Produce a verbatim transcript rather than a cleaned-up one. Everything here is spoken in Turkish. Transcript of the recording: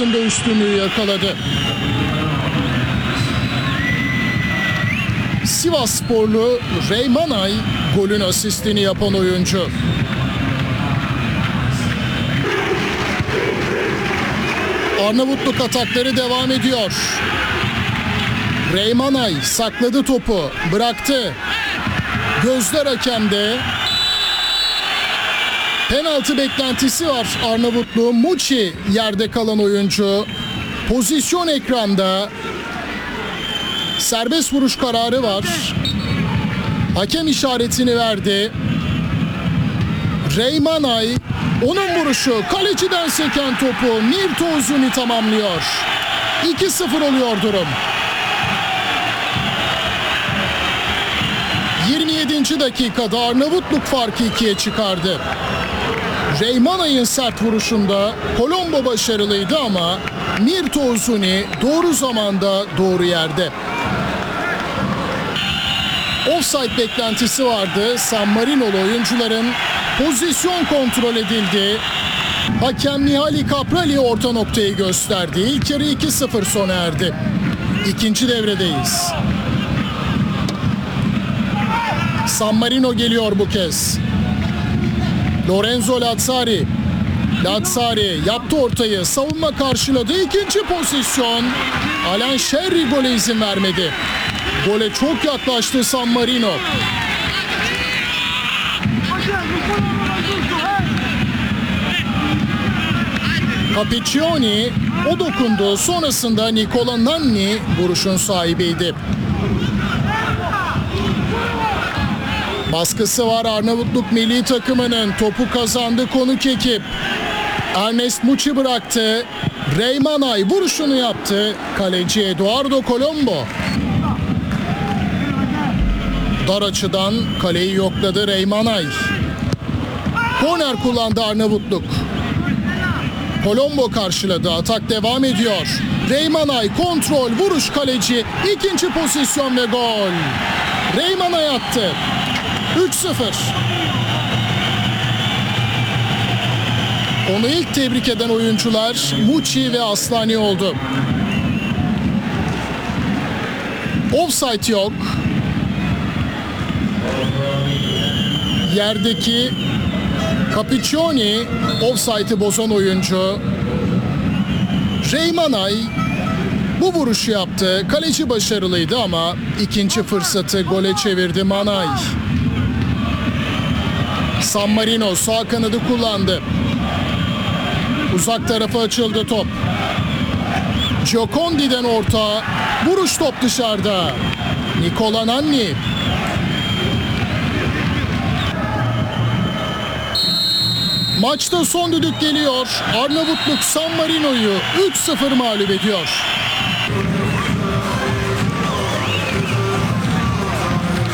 karşısında üstünlüğü yakaladı. Sivassporlu Reymanay golün asistini yapan oyuncu. Arnavutluk atakları devam ediyor. Reymanay sakladı topu, bıraktı. Gözler hakemde. Penaltı beklentisi var Arnavutluğun. Muçi yerde kalan oyuncu. Pozisyon ekranda. Serbest vuruş kararı var. Hakem işaretini verdi. Reymanay, onun vuruşu, kaleciden seken topu Mirto Uzuni tamamlıyor. iki sıfır oluyor durum. yirmi yedinci dakikada Arnavutluk farkı ikiye çıkardı. Reymanay'ın sert vuruşunda Colombo başarılıydı ama Mirto Uzuni doğru zamanda doğru yerde. Offside beklentisi vardı. San Marinolu oyuncuların pozisyon kontrol edildi. Hakem Mihaly Caprali orta noktayı gösterdi. İlk yarı iki sıfır sona erdi. İkinci devredeyiz. San Marino geliyor bu kez. Lorenzo Lazzari. Lazzari yaptı ortayı. Savunma karşıladı. İkinci pozisyon. Alain Sherry gole izin vermedi. Gole çok yaklaştı San Marino. Capiccioni o dokundu. Sonrasında Nicola Nanni vuruşun sahibiydi. Baskısı var Arnavutluk milli takımının. Topu kazandı konuk ekip. Ernest Muçi bıraktı. Reymanay vuruşunu yaptı. Kaleci Eduardo Colombo. Dar açıdan kaleyi yokladı Reymanay. Korner kullandı Arnavutluk. Colombo karşıladı. Atak devam ediyor. Reymanay kontrol, vuruş kaleci. İkinci pozisyon ve gol. Reymanay attı. üç sıfır. Onu ilk tebrik eden oyuncular Muçi ve Aslani oldu. Offside yok. Yerdeki Capiccioni offside'ı bozan oyuncu. Reymanay bu vuruşu yaptı. Kaleci başarılıydı ama ikinci fırsatı gole çevirdi Manay. San Marino sağ kanadı kullandı. Uzak tarafa açıldı top. Giocondi'den orta. Vuruş top dışarıda. Nicola Nanni. Maçta son düdük geliyor. Arnavutluk San Marino'yu üç sıfır mağlup ediyor.